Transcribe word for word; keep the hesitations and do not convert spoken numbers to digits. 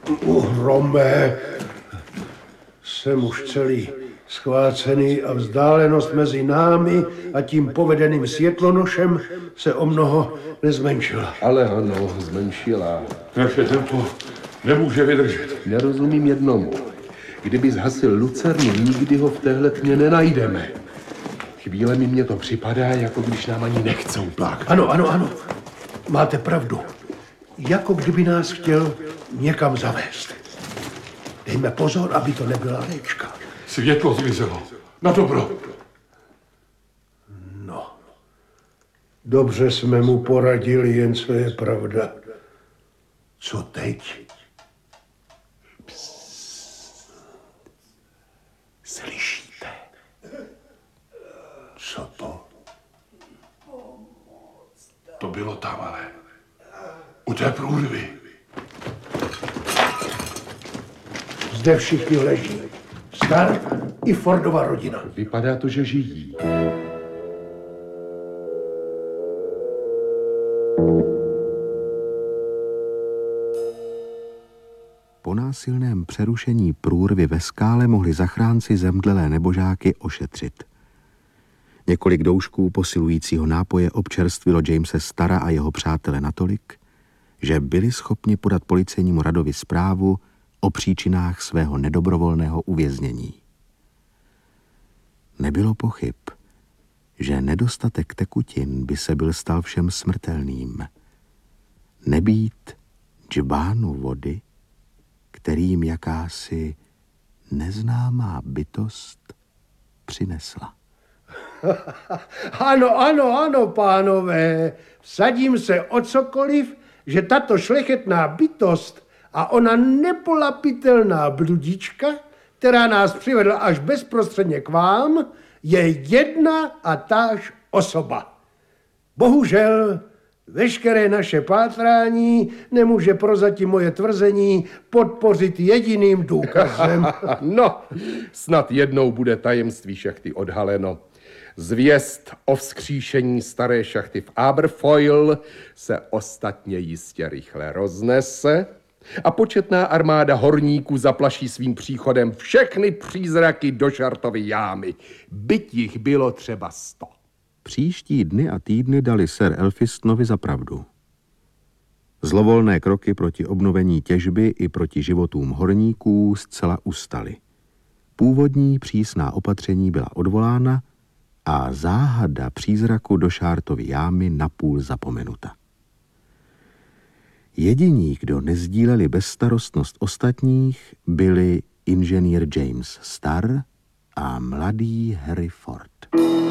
Uhrome, jsem už celý schvácený a vzdálenost mezi námi a tím povedeným světlonošem se o mnoho nezmenšila. Ale ano, zmenšila. Naše tempo nemůže vydržet. Nerozumím jednomu. Kdyby zhasil lucernu, nikdy ho v téhle tmě nenajdeme. Chvílemi mně to připadá, jako když nám ani nechcou plák. Ano, ano, ano. Máte pravdu. Jako kdyby nás chtěl někam zavést. Dejme pozor, aby to nebyla léčka. Světlo zmizelo. Na dobro. No. Dobře jsme mu poradili, jen co je pravda. Co teď? Slyšíte? Co to? To bylo tam, ale u té průrvy. Zde všichni leží. Star i Fordova rodina. Vypadá to, že žijí. Po násilném přerušení průrvy ve skále mohli zachránci zemdlelé nebožáky ošetřit. Několik doušků posilujícího nápoje občerstvilo Jamese Stara a jeho přátele natolik, že byli schopni podat policejnímu radovi zprávu o příčinách svého nedobrovolného uvěznění. Nebylo pochyb, že nedostatek tekutin by se byl stal všem smrtelným. Nebýt džbánu vody, kterým jakási neznámá bytost přinesla. Ano, ano, ano, pánové. Vsadím se o cokoliv, že tato šlechetná bytost a ona nepolapitelná bludička, která nás přivedla až bezprostředně k vám, je jedna a táž osoba. Bohužel, veškeré naše pátrání nemůže prozatím moje tvrzení podpořit jediným důkazem. No, snad jednou bude tajemství šachty odhaleno. Zvěst o vzkříšení staré šachty v Aberfoyle se ostatně jistě rychle roznese a početná armáda horníků zaplaší svým příchodem všechny přízraky do Šartovy jámy. Byť jich bylo třeba sto. Příští dny a týdny dali Sir Elphistonovi za pravdu. Zlovolné kroky proti obnovení těžby i proti životům horníků zcela ustaly. Původní přísná opatření byla odvolána a záhada přízraku do Šartovy jámy napůl zapomenuta. Jediní, kdo nezdíleli bezstarostnost ostatních, byli inženýr James Starr a mladý Harry Ford.